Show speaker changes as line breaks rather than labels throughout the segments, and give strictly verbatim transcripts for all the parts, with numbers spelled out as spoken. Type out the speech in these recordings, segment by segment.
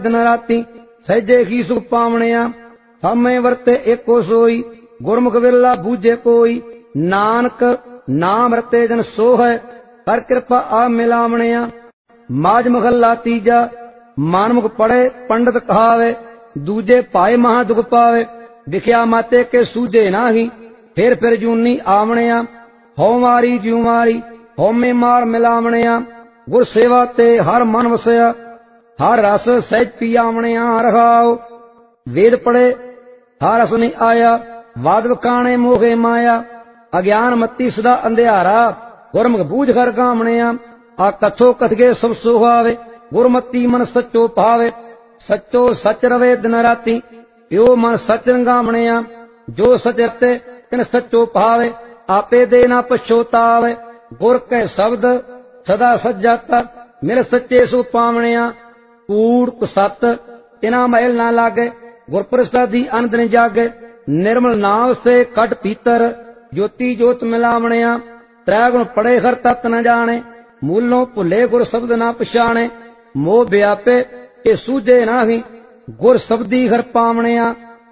दिन राती सहजे ही सुख पावणिया। सामे वरते एको सोई गुरमुख विरला बूझे कोई। नानक नाम रते जन सो है कर कृपा आ मिलावणिया। माज महला तीजा मानमुख पढ़े पंडित कहावे। दूजे पाए महा दुख पावे विख्या माते के सूझे नाही। फिर फिर जूनी आवणिया हो मारी ज्यू मारी होमे मार मिलावणिया। गुर सेवा ते हर मन वसया हर रस सहज पियावणिया। रहाओ वेद पढ़े हर रस नहीं आया वाद वकाणे मोहे माया। अज्ञान मती सदा अंधियारा गुरमुख बूझ कर गावणिया। आ कथो कथगे सब सुहावे गुरमती मन सच्चो पावे। सच्चो सच रवे दिन राती यो मन सच रंगावणिया। जो सच रते तिन सच्चो पावे आपे दे ना पछोतावे। गुर के शब्द सदा सज्जाता मेरे सच्चे सो पावणिया। कूड़ कुसत तिना महल ना लागे गुर प्रसादी आनंद न जागे। निर्मल नाव से कट पीतर ज्योति ज्योत मिलावणिया। त्रैगुण पड़े हर तत् न जाने मूलों भुले गुर शब्द ना पछाणे। मोह व्यापे ये सूझे नाही गुर शब्दी हर पावणिया।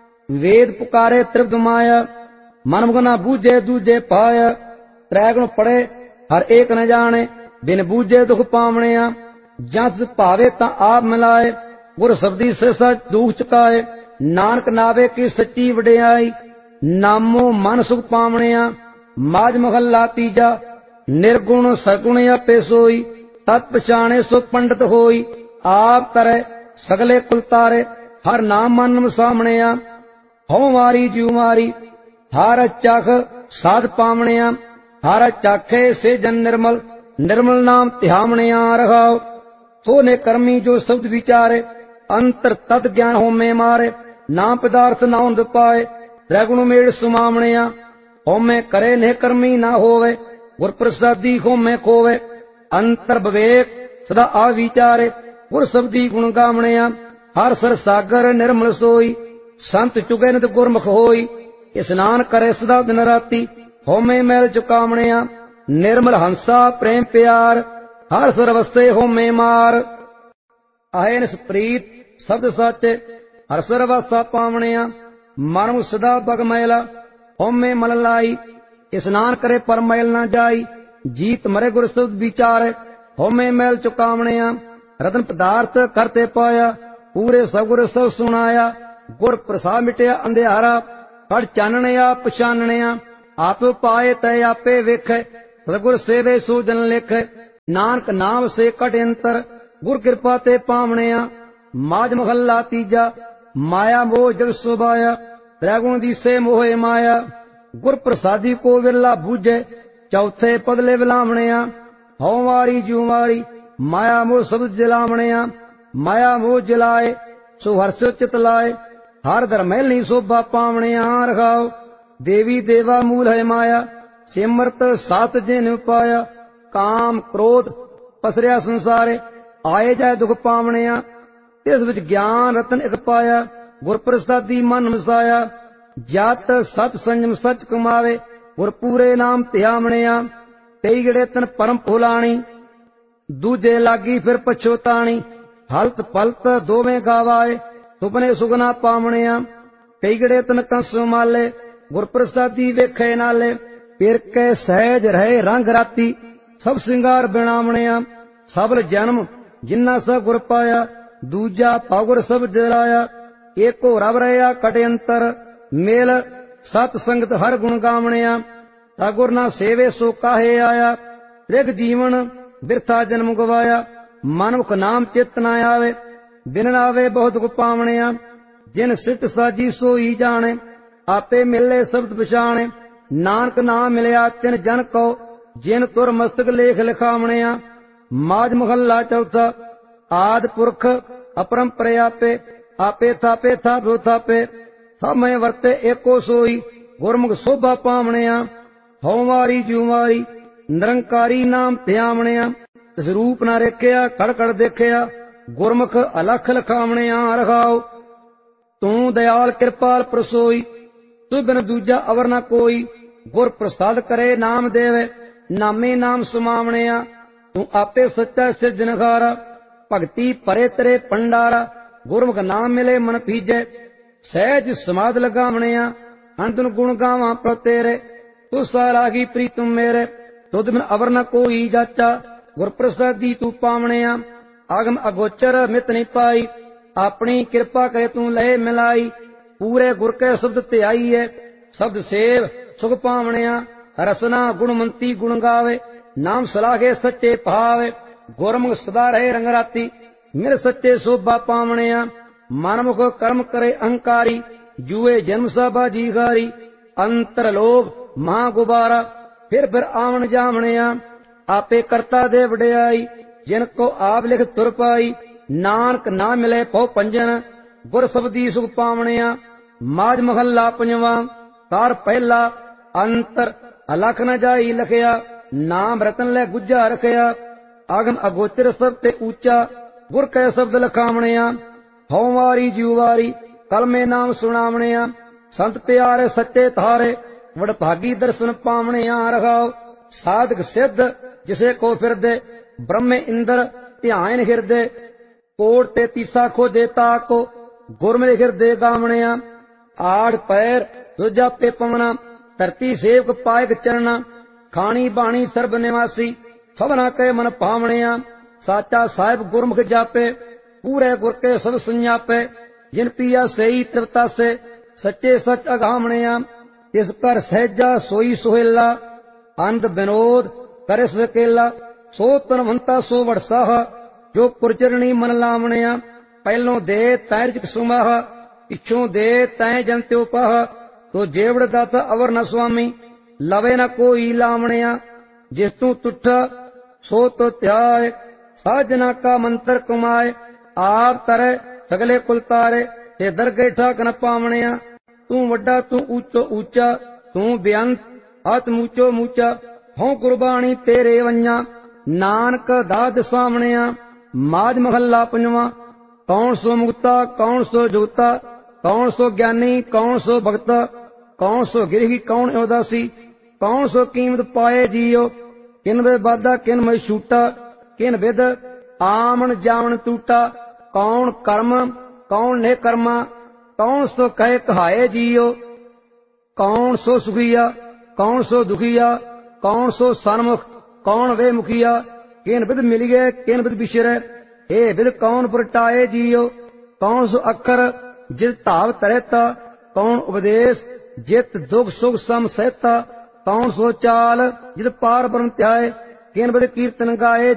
वेद पुकारे त्रिपद माया मन मुगना बूझे दूजे पाया। त्रैगुण पड़े हर एक न जाने बिन बूझे दुख पावणिया। जस भावे ता आप मिलाए गुर शब्दी से सच दुख चुकाए। नानक नावे की सच्ची वडियाई नामो मन सुख पावणिया। माज महला तीजा निर्गुण सगुण आपे सोई तत् पछाणे सो पंडित होई। आप करे सगले कुल तारे हर नाम मन सामणिया। हो मारी ज्यू मारी हर चख साध पावणिया। हर चाखे से जन निर्मल निर्मल नाम ध्यावणिया। रहाओ सोने कर्मी जो शब्द विचारे अंतर तत् ज्ञान हो में मारे। नाम पदार्थ ना उन्द पाए त्रैगुण मेड़ सुमावणिया। हो में करे ने कर्मी ना होवे गुर प्रसादी हो में खोवे। अंतर विवेक सदा आ विचारे गुर शब्दी गुण गावणिया। हर सर सागर निर्मल सोई संत चुगे नित गुरमुख होई। स्नान करे सदा दिन राती हो में मैल चुकावणिया। निर्मल हंसा प्रेम प्यार हर सरवस्ते हो में मार। आए निस प्रीत शब्द सच हर सरवासा पावणिया। मन सदा बग मैला हो में मल लाई। स्नान करे पर मैल ना जाई जीत मरे गुर शब्द विचारे हो में मैल चुकावणिया। रतन पदार्थ करते पाया पूरे सगुर सब सुनाया। गुर प्रसाद मिटया अंधियारा कड़ चानणिया पछानणिया। आप पाए तय आपे वेखे सतगुर सेवे सो जन लेखे। नानक नाम से कट अंतर गुर कृपा ते पावणिया। माज महला तीजा माया मोह जग सुभाया। त्रैगुण दिसे मोहे माया गुर प्रसादी को विरला बूझे। चौथे पदले विलावणिया हो मारी ज्यू मारी माया मोह शब्द जलावणिया। माया मोह जलाए सो हर्ष चित लाए हर धर्मैल नहीं शोभा पावणिया। रखाओ देवी देवा मूल है माया सिमरत सात जिन पाया। काम क्रोध पसरिया संसारे आए जाए दुख पावणिया। इस विच ज्ञान रतन एक पाया गुर प्रसादी मन मसाया। जत सत संयम सच कमावे गुर पूरे नाम ध्यावणिया। कई गड़े तन परम फुलाणी दूजे लागी फिर पछोताणी। हलत पलत दोवें गावाए सुपने सुगना पावणिया। कई गड़े तन कंस माले गुर प्रसादी वेखे नाले। फिर के सहज रहे रंग राती सब सिंगार बिणावणिया। सबल जन्म जिन्ना सा गुर पाया दूजा पागुर सब जलाया। एको रब रहा कटे अंतर मेल सत संगत हर गुण गावणिया। सगुर ना सेवे सो काहे आया त्रिग जीवन बिरथा जन्म गवाया। मनुख नाम चित ना आवे बिन आवे बहुत दुख पावणिया। जिन सिट साजी सोई जाने आपे मिले शब्द पछाणे। नानक नाम मिलया तिन जन को जिन तुर मस्तक लेख लिखावणिया। माज महला चौथा आद पुरख अपरंपर आपे आपे थापे था भो थापे। समय वर्ते एको सोई गुरमुख शोभा पावणिया। हो मारी ज्यू मारी निरंकारी नाम ध्यावणिया। इस रूप ना रेखिया कड़ कड़ देखिया गुरमुख अलख लखावणिया। रखाओ तू दयाल कृपाल प्रसोई तू बिन दूजा अवर न कोई। गुर प्रसाद करे नाम देवे नामे नाम सुमावणिया। तू आपे सच्चा सिरजनहारा भगती परे तेरे पंडारा। ਗੁਰਮੁਖ ਨਾਮ ਮਿਲੇ ਮਨ ਪੀਜੈ। ਸਹਿਜ ਸਮਾਧ ਲਗਾਵਣਿਆ ਅੰਤਨ ਗੁਣ ਗਾਵਾਂ ਪ੍ਰਭ ਤੇਰੇ। ਤੂੰ ਸਾਰਾਗੀ ਪ੍ਰੀਤਮ ਮੇਰੇ ਤੁਧ ਬਿਨ ਅਵਰ ਨ ਕੋਈ ਜਾਚਾ। ਗੁਰ ਪ੍ਰਸਾਦੀ ਤੂੰ ਪਾਵਣਿਆ ਆਗਮ ਅਗੋਚਰ ਮਿਤ ਨਹੀਂ ਪਾਈ। ਆਪਣੀ ਕਿਰਪਾ ਕਰੇ ਤੂੰ ਲਏ ਮਿਲਾਈ। ਪੂਰੇ ਗੁਰ ਕੇ ਸ਼ਬਦ ਧਿਆਈਐ ਸ਼ਬਦ ਸੇਵ ਸੁਖ ਪਾਵਣਿਆ। ਰਸਨਾ ਗੁਣਮੰਤੀ ਗੁਣ ਗਾਵੇ ਨਾਮ ਸਲਾਹੇ ਸੱਚੇ ਭਾਵੇ। ਗੁਰਮੁਖ ਸਦਾ ਰਹੇ ਰੰਗ ਰਾਤੀ ਮੇਰੇ ਸੱਚੇ ਸੋਭਾ ਪਾਵਣਿਆ। ਮਨਮੁਖ ਕਰਮ ਕਰੇ ਅਹੰਕਾਰੀ ਜੂਏ ਜਨਮ ਸਭਾ ਜੀਗਾਰੀ। ਅੰਤਰ ਲੋਭ ਮਹਾ ਗੁਬਾਰਾ ਫਿਰ ਫਿਰ ਆਵਣ ਜਾਵਣਿਆ। ਆਪੇ ਕਰਤਾ ਦੇ ਵਡਿਆਈ ਜਿਨ ਕੋ ਆਪ ਲਿਖ ਤੁਰ ਪਾਈ। ਨਾਨਕ ਨਾ ਮਿਲੇ ਪਉ ਪੰਜਨ ਗੁਰ ਸਬਦੀ ਸੁਖ ਪਾਵਣਿਆ। ਮਾਝ ਮਹੱਲਾ ਪੰਜਵਾਂ ਕਾਰ ਪਹਿਲਾ ਅੰਤਰ ਅਲਖ ਨ ਜਾਈ ਲਖਿਆ। ਨਾਮ ਰਤਨ ਲੈ ਗੁੱਜਾ ਰਖਿਆ। ਆਗਮ ਅਗੋਚਰ ਸਭ ਤੇ ਉੱਚਾ ਗੁਰ ਕੈ ਸ਼ਬਦ ਲਖਾਵਣਿਆ। ਹਉ ਵਾਰੀ ਜਿਉ ਵਾਰੀ ਕਲਮੇ ਨਾਮ ਸੁਣਾਵਣਿਆ। ਸੰਤ ਪਿਆਰੇ ਸੱਚੇ ਧਾਰੇ ਵਡਭਾਗੀ ਦਰਸ਼ਨ ਪਾਵਣਿਆ। ਰਹਾਉ ਸਾਧਕ ਸਿੱਧ ਜਿਸੇ ਕੋ ਫਿਰਦੇ ਬ੍ਰਹਮੇ ਇੰਦਰ ਧਿਆਨ ਹਿਰਦੇ। ਕੋਟ ਤੇ ਤੀਸਾ ਖੋਜੇ ਤਾਕੋ ਗੁਰਮਿ ਹਿਰਦੇ ਗਾਵਣਿਆ। ਆੜ ਪੈਰ ਦੂਜਾ ਪੇ ਪਵਨਾ ਧਰਤੀ ਸੇਵਕ ਪਾਇਕ ਚਰਣਾ। ਖਾਣੀ ਬਾਣੀ ਸਰਬ ਨਿਵਾਸੀ ਸਭਨਾ ਕੇ ਮਨ ਭਾਵਣਿਆ। ਸਾਚਾ ਸਾਹਿਬ ਗੁਰਮੁਖ ਜਾਪੇ ਪੂਰੇ ਗੁਰ ਕੇ ਸਭ ਸੰਜਾਪੇ। ਜਿਨ ਪੀਆ ਸਈ ਤ੍ਰਿਪਤਾਸੇ ਸੱਚੇ ਸੱਚ ਅਗਾਵਣਿਆ। ਇਸ ਕਰ ਸਹਿਜਾ ਸੋਈ ਸੁਹੇਲਾ ਅੰਧ ਬਿਨੋਦ ਕਰੇ ਸਵੇਕੇਲਾ। ਸੋ ਤਨਵੰਤਾ ਸੋ ਵਡਸਾਹ ਜੋ ਪੁਰਚਰਣੀ ਮਨ ਲਾਵਣਿਆ। ਪਹਿਲੋਂ ਦੇ ਤੈ ਰਿਜਕ ਸੁਮਾਹ ਪਿੱਛੋਂ ਦੇ ਤੈ ਜਨ ਤਿਉ ਪਾਹ। ਤੋ ਜੇਵੜ ਦਾਤਾ ਅਵਰ ਨ ਸੁਆਮੀ ਲਵੇ ਨ ਕੋਈ ਲਾਵਣਿਆ। ਜਿਸ ਤੂੰ ਤੁਠਾ ਸੋ ਤੋ ਧਿਆਏ ਸਾਜਨਾ ਕਾ ਮੰਤਰ ਕਮਾਏ। ਆਪ ਤਰੈ ਸਗਲੇ ਕੁਲ ਤਾਰੇ ਤੇ ਦਰਗੇ ਠਾਕ ਨ ਪਾਵਣਿਆ। ਤੂੰ ਵੱਡਾ ਤੂੰ ਉੱਚੋ ਉੱਚਾ ਤੂੰ ਬੇਅੰਤ ਆਤਮ ਉੱਚੋ ਮੂਚਾ। ਹਉ ਕੁਰਬਾਨੀ ਤੇਰੇ ਵੰਨਾ ਨਾਨਕ ਦਾਦ ਸਾਵਣਿਆ। ਮਾਝ ਮਹੱਲਾ ਪੰਜਵਾਂ ਕੌਣ ਸੋ ਮੁਕਤਾ ਕੌਣ ਸੋ ਜੁਗਤਾ। ਕੌਣ ਸੋ ਗਿਆਨੀ ਕੌਣ ਸੋ ਭਗਤਾ। ਕੌਣ ਸੋ ਗਿਰਹੀ ਕੌਣ ਉਦਾਸੀ। ਕੌਣ ਸੋ ਕੀਮਤ ਪਾਏ ਜੀਓ। ਕਿਨ ਵੇ ਬਾਦਾ ਕਿਨ ਮੈਂ ਛੂਟਾ। ਕਿਨ ਵਿਦ ਆਮਣ ਜਾਵਣ ਟੂਟਾ। ਕੌਣ ਕਰਮ ਕੌਣ ਨੇ ਕਰਮਾ। ਕੌਣ ਸੋ ਕਹੇ ਕਹਾਏ ਜੀਓ। ਕੌਣ ਸੋ ਸੁਖੀਆ ਕੌਣ ਸੋ ਦੁਖੀਆ। ਕੌਣ ਸੋ ਸਨਮੁਖ ਕੌਣ ਵੇ ਮੁਖੀਆ। ਕਿਨ ਵਿਦ ਮਿਲਿਏ ਕਿਨ ਵਿਦ ਵਿਸ਼ਰੈ। ਏ ਵਿਦ ਕੌਣ ਪ੍ਰਟਾਏ ਜੀਓ। ਕੌਣ ਸੋ ਅੱਖਰ ਜਿਤ ਧਾਵ ਤਰੇਤਾ। ਕੌਣ ਉਪਦੇਸ਼ ਜਿਤ ਦੁਖ ਸੁਖ ਸਮ ਸਹਿਤਾ। ਕੌਣ ਸੋ ਚਾਲ ਜਿਤ ਪਾਰ ਬ੍ਰਹਮ ਧਿਆਏ। ਕਿਨ ਵਿਦ ਕੀਰਤਨ ਗਾਏ